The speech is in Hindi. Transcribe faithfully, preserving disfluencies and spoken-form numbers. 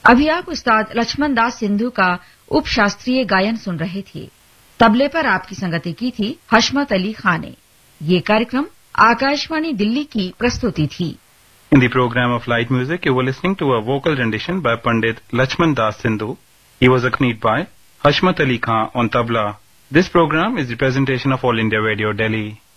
अभी आप उस्ताद लक्ष्मण दास सिंधु का उप शास्त्रीय गायन सुन रहे थे। तबले पर आपकी संगति की थी हशमत अली खान ने। ये कार्यक्रम आकाशवाणी दिल्ली की प्रस्तुति थी। In the program of light music, you were listening to a vocal rendition by Pandit Lachman Das Sindhu. He was accompanied by Hashmat Ali Khan on tabla. This program is the presentation of All India Radio, Delhi.